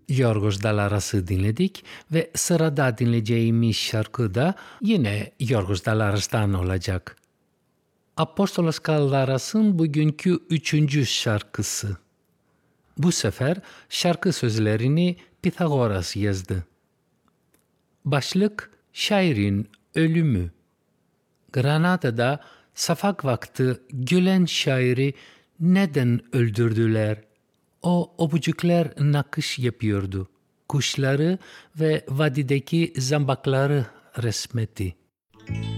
Yorgos Dalaras'ı dinledik ve sırada dinleyeceğimiz şarkı da yine Yorgos Dalaras'tan olacak. Apostolos Dalaras'ın bugünkü 3. şarkısı. Bu sefer şarkı sözlerini Pitagoras yazdı. Başlık şairin ölümü. Granada'da safak vakti gülen şairi neden öldürdüler? O öpücükler nakış yapıyordu. Kuşları ve vadideki zambakları resmetti.